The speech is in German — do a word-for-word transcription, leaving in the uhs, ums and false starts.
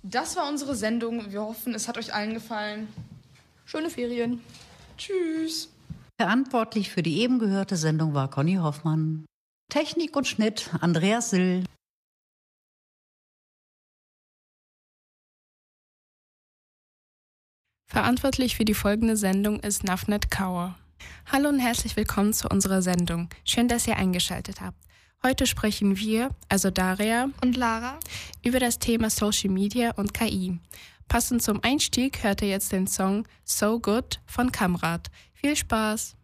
Das war unsere Sendung. Wir hoffen, es hat euch allen gefallen. Schöne Ferien. Tschüss. Verantwortlich für die eben gehörte Sendung war Conny Hoffmann. Technik und Schnitt Andreas Sill. Verantwortlich für die folgende Sendung ist Nafnet Kaur. Hallo und herzlich willkommen zu unserer Sendung. Schön, dass ihr eingeschaltet habt. Heute sprechen wir, also Daria und Lara, über das Thema Social Media und K I. Passend zum Einstieg hört ihr jetzt den Song So Good von Kamrat. Viel Spaß!